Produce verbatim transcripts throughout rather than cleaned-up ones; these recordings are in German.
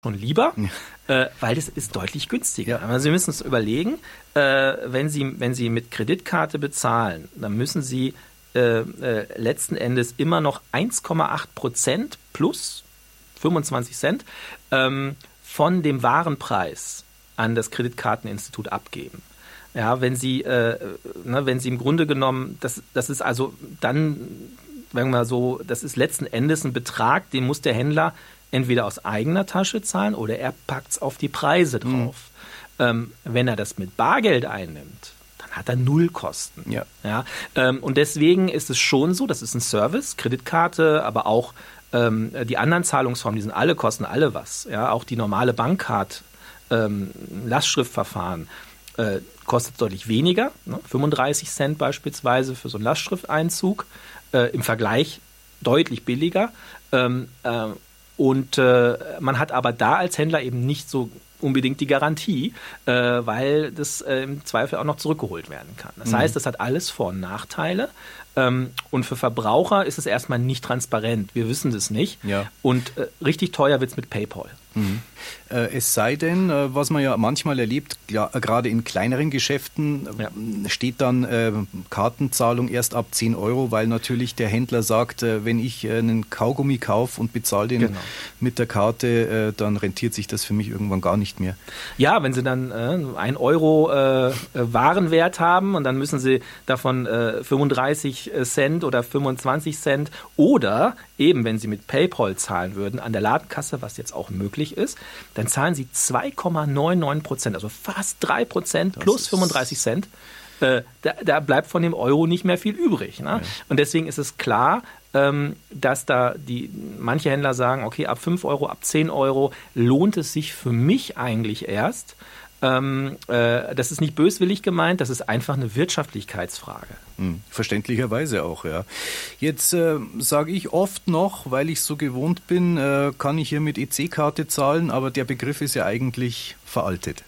schon lieber, ja. äh, weil das ist deutlich günstiger. Ja. Also Sie müssen es überlegen, äh, wenn Sie, wenn Sie mit Kreditkarte bezahlen, dann müssen Sie äh, äh, letzten Endes immer noch eins Komma acht Prozent plus fünfundzwanzig Cent ähm, von dem Warenpreis an das Kreditkarteninstitut abgeben. Ja, wenn Sie, äh, ne, wenn Sie im Grunde genommen, das, das ist also dann, sagen wir mal so, das ist letzten Endes ein Betrag, den muss der Händler entweder aus eigener Tasche zahlen oder er packt es auf die Preise drauf. Mhm. Ähm, wenn er das mit Bargeld einnimmt, dann hat er null Kosten. Ja. Ja, ähm, und deswegen ist es schon so, das ist ein Service, Kreditkarte, aber auch ähm, die anderen Zahlungsformen, die sind alle, kosten alle was. Ja, auch die normale Bankcard, ähm, Lastschriftverfahren, äh, kostet deutlich weniger, ne? fünfunddreißig Cent beispielsweise für so einen Lastschrifteinzug, äh, im Vergleich deutlich billiger. Ähm, äh, Und äh, man hat aber da als Händler eben nicht so unbedingt die Garantie, äh, weil das äh, im Zweifel auch noch zurückgeholt werden kann. Das mhm. heißt, das hat alles Vor- und Nachteile. Ähm, und für Verbraucher ist es erstmal nicht transparent. Wir wissen das nicht. Ja. Und äh, richtig teuer wird es mit PayPal. Mhm. Äh, es sei denn, äh, was man ja manchmal erlebt, ja, gerade in kleineren Geschäften, ja. steht dann äh, Kartenzahlung erst ab zehn Euro, weil natürlich der Händler sagt, äh, wenn ich äh, einen Kaugummi kaufe und bezahle den genau. mit der Karte, äh, dann rentiert sich das für mich irgendwann gar nicht mehr. Ja, wenn Sie dann äh, ein Euro äh, Warenwert haben und dann müssen Sie davon äh, fünfunddreißig Cent oder fünfundzwanzig Cent oder eben, wenn Sie mit PayPal zahlen würden, an der Ladenkasse, was jetzt auch möglich ist, dann zahlen Sie zwei Komma neunundneunzig Prozent, also fast drei Prozent plus fünfunddreißig Cent. Äh, da, da bleibt von dem Euro nicht mehr viel übrig. Ne? Ja. Und deswegen ist es klar, ähm, dass da die manche Händler sagen, okay, ab fünf Euro, ab zehn Euro lohnt es sich für mich eigentlich erst. Ähm, äh, das ist nicht böswillig gemeint, das ist einfach eine Wirtschaftlichkeitsfrage. Hm, verständlicherweise auch, ja. Jetzt äh, sage ich oft noch, weil ich so gewohnt bin, äh, kann ich hier mit E C-Karte zahlen, aber der Begriff ist ja eigentlich veraltet.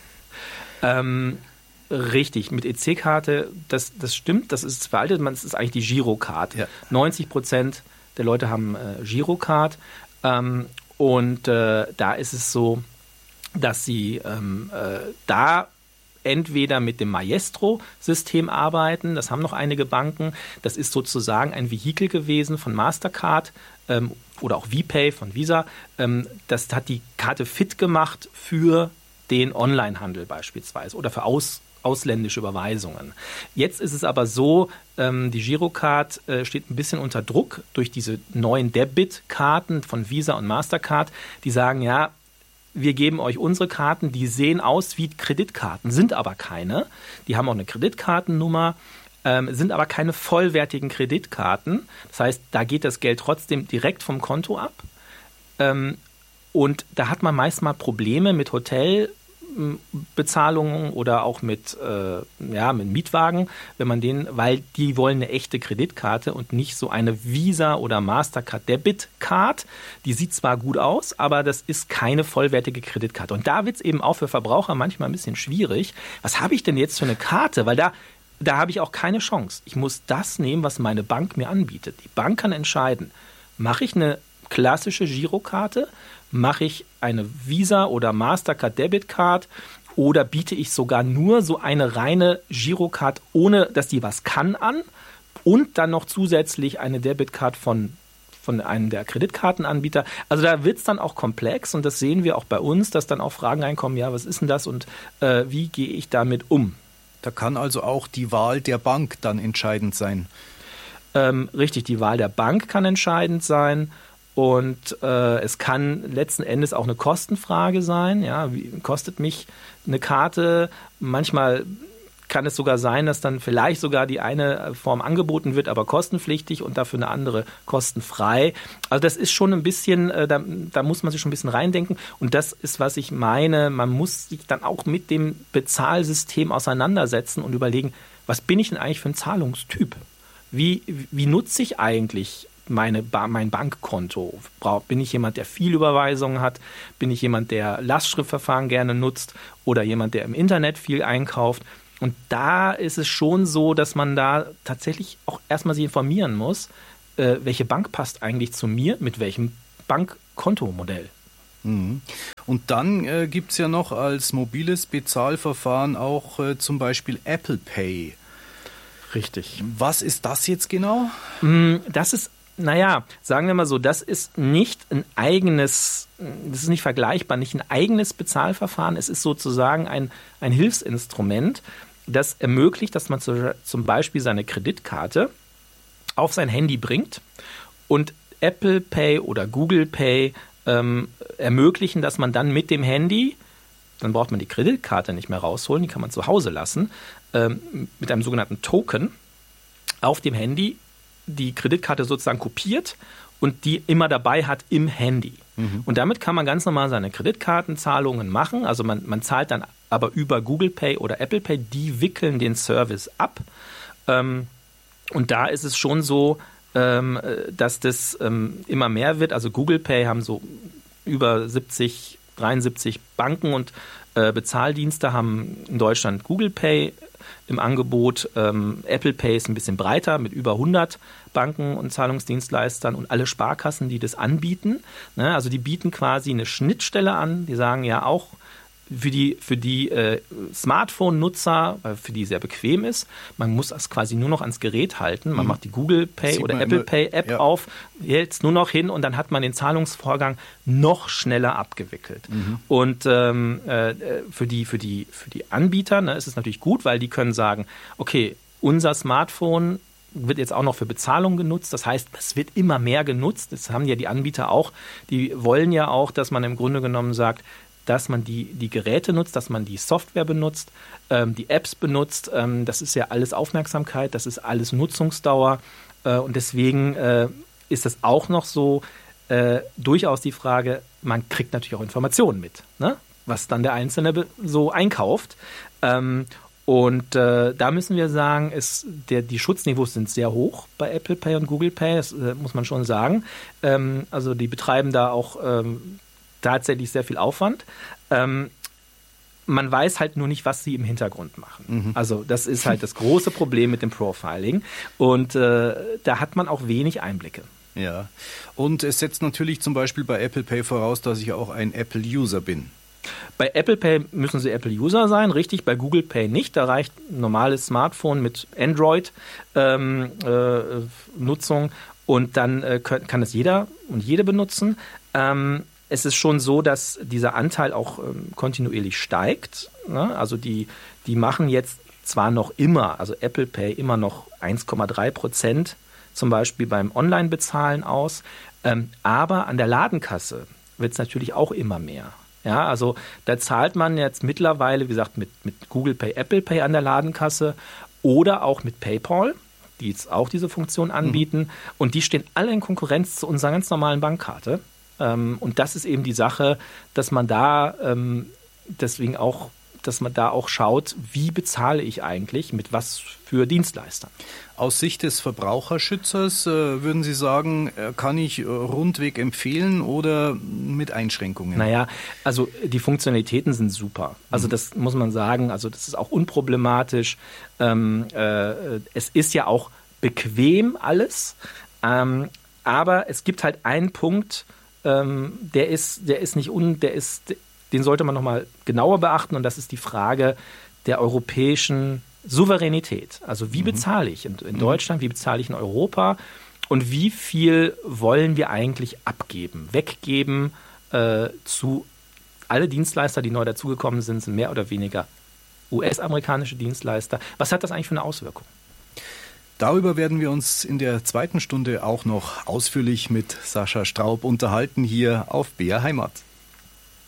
Ähm, richtig, mit E C-Karte, das, das stimmt, das ist veraltet, man, das ist eigentlich die Girocard. Ja. neunzig Prozent der Leute haben äh, Girocard ähm, und äh, da ist es so, dass sie ähm, äh, da entweder mit dem Maestro-System arbeiten, das haben noch einige Banken, das ist sozusagen ein Vehikel gewesen von Mastercard ähm, oder auch VPay von Visa, ähm, das hat die Karte fit gemacht für den Onlinehandel beispielsweise oder für aus ausländische Überweisungen. Jetzt ist es aber so, ähm, die Girocard äh, steht ein bisschen unter Druck durch diese neuen Debit-Karten von Visa und Mastercard, die sagen, ja, wir geben euch unsere Karten, die sehen aus wie Kreditkarten, sind aber keine. Die haben auch eine Kreditkartennummer, ähm, sind aber keine vollwertigen Kreditkarten. Das heißt, da geht das Geld trotzdem direkt vom Konto ab. Ähm, und da hat man meist mal Probleme mit Hotelbezahlungen oder auch mit, äh, ja, mit Mietwagen, wenn man den, weil die wollen eine echte Kreditkarte und nicht so eine Visa oder Mastercard Debit Card. Die sieht zwar gut aus, aber das ist keine vollwertige Kreditkarte. Und da wird es eben auch für Verbraucher manchmal ein bisschen schwierig. Was habe ich denn jetzt für eine Karte? Weil da, da habe ich auch keine Chance. Ich muss das nehmen, was meine Bank mir anbietet. Die Bank kann entscheiden, mache ich eine klassische Girokarte, mache ich eine Visa oder Mastercard Debit Card oder biete ich sogar nur so eine reine Girocard, ohne dass die was kann, an und dann noch zusätzlich eine Debitcard von von einem der Kreditkartenanbieter. Also da wird es dann auch komplex und das sehen wir auch bei uns, dass dann auch Fragen reinkommen, ja, was ist denn das und äh, wie gehe ich damit um? Da kann also auch die Wahl der Bank dann entscheidend sein. Ähm, richtig, die Wahl der Bank kann entscheidend sein. Und äh, es kann letzten Endes auch eine Kostenfrage sein. Ja, wie kostet mich eine Karte? Manchmal kann es sogar sein, dass dann vielleicht sogar die eine Form angeboten wird, aber kostenpflichtig und dafür eine andere kostenfrei. Also das ist schon ein bisschen, äh, da, da muss man sich schon ein bisschen reindenken. Und das ist, was ich meine, man muss sich dann auch mit dem Bezahlsystem auseinandersetzen und überlegen, was bin ich denn eigentlich für ein Zahlungstyp? Wie, wie nutze ich eigentlich Meine ba- mein Bankkonto? Bin ich jemand, der viel Überweisungen hat? Bin ich jemand, der Lastschriftverfahren gerne nutzt? Oder jemand, der im Internet viel einkauft? Und da ist es schon so, dass man da tatsächlich auch erstmal sich informieren muss, äh, welche Bank passt eigentlich zu mir, mit welchem Bankkontomodell. Mhm. Und dann äh, gibt es ja noch als mobiles Bezahlverfahren auch äh, zum Beispiel Apple Pay. Richtig. Was ist das jetzt genau? Das ist, naja, sagen wir mal so, das ist nicht ein eigenes, das ist nicht vergleichbar, nicht ein eigenes Bezahlverfahren. Es ist sozusagen ein, ein Hilfsinstrument, das ermöglicht, dass man zu, zum Beispiel seine Kreditkarte auf sein Handy bringt und Apple Pay oder Google Pay ähm, ermöglichen, dass man dann mit dem Handy, dann braucht man die Kreditkarte nicht mehr rausholen, die kann man zu Hause lassen, ähm, mit einem sogenannten Token auf dem Handy die Kreditkarte sozusagen kopiert und die immer dabei hat im Handy. Mhm. Und damit kann man ganz normal seine Kreditkartenzahlungen machen. Also man, man zahlt dann aber über Google Pay oder Apple Pay, die wickeln den Service ab. Ähm, und da ist es schon so, ähm, dass das ähm, immer mehr wird. Also Google Pay haben so über siebzig, dreiundsiebzig Banken und äh, Bezahldienste haben in Deutschland Google Pay im Angebot. Ähm, Apple Pay ist ein bisschen breiter mit über hundert Banken und Zahlungsdienstleistern und alle Sparkassen, die das anbieten. Ne? Also die bieten quasi eine Schnittstelle an. Die sagen ja auch für die, für die äh, Smartphone-Nutzer, weil für die sehr bequem ist, man muss das quasi nur noch ans Gerät halten. Man mhm. macht die Google Pay Sieht oder Apple immer, Pay App ja. auf, hält es nur noch hin und dann hat man den Zahlungsvorgang noch schneller abgewickelt. Mhm. Und ähm, äh, für, die, für, die, für die Anbieter ne, ist es natürlich gut, weil die können sagen, okay, unser Smartphone wird jetzt auch noch für Bezahlung genutzt. Das heißt, es wird immer mehr genutzt. Das haben ja die Anbieter auch. Die wollen ja auch, dass man im Grunde genommen sagt, dass man die, die Geräte nutzt, dass man die Software benutzt, ähm, die Apps benutzt. Ähm, das ist ja alles Aufmerksamkeit, das ist alles Nutzungsdauer. Äh, und deswegen äh, ist es auch noch so äh, durchaus die Frage, man kriegt natürlich auch Informationen mit, ne? Was dann der Einzelne be- so einkauft. Ähm, und äh, da müssen wir sagen, ist der, die Schutzniveaus sind sehr hoch bei Apple Pay und Google Pay, das äh, muss man schon sagen. Ähm, also die betreiben da auch ähm, tatsächlich sehr viel Aufwand. Ähm, man weiß halt nur nicht, was sie im Hintergrund machen. Mhm. Also das ist halt das große Problem mit dem Profiling. Und äh, da hat man auch wenig Einblicke. Ja, und es setzt natürlich zum Beispiel bei Apple Pay voraus, dass ich auch ein Apple-User bin. Bei Apple Pay müssen Sie Apple-User sein, richtig, bei Google Pay nicht. Da reicht ein normales Smartphone mit Android-Nutzung ähm, äh, und dann äh, kann, kann es jeder und jede benutzen. Ähm, Es ist schon so, dass dieser Anteil auch ähm, kontinuierlich steigt. Ne? Also die, die machen jetzt zwar noch immer, also Apple Pay immer noch eins Komma drei Prozent zum Beispiel beim Online-Bezahlen aus, ähm, aber an der Ladenkasse wird es natürlich auch immer mehr. Ja, also da zahlt man jetzt mittlerweile, wie gesagt, mit, mit Google Pay, Apple Pay an der Ladenkasse oder auch mit PayPal, die jetzt auch diese Funktion anbieten. Mhm. Und die stehen alle in Konkurrenz zu unserer ganz normalen Bankkarte. Ähm, und das ist eben die Sache, dass man da ähm, deswegen auch, dass man da auch schaut, wie bezahle ich eigentlich mit was für Dienstleistern. Aus Sicht des Verbraucherschützers äh, würden Sie sagen, äh, kann ich äh, rundweg empfehlen oder mit Einschränkungen? Naja, also die Funktionalitäten sind super. Also mhm. das muss man sagen, also das ist auch unproblematisch. Ähm, äh, es ist ja auch bequem alles, ähm, aber es gibt halt einen Punkt, ähm, der ist, der ist nicht un, der ist, den sollte man nochmal genauer beachten und das ist die Frage der europäischen Souveränität. Also wie bezahle ich in, in Deutschland, wie bezahle ich in Europa und wie viel wollen wir eigentlich abgeben, weggeben äh, zu alle Dienstleister, die neu dazugekommen sind, sind mehr oder weniger U S-amerikanische Dienstleister. Was hat das eigentlich für eine Auswirkung? Darüber werden wir uns in der zweiten Stunde auch noch ausführlich mit Sascha Straub unterhalten hier auf B R Heimat.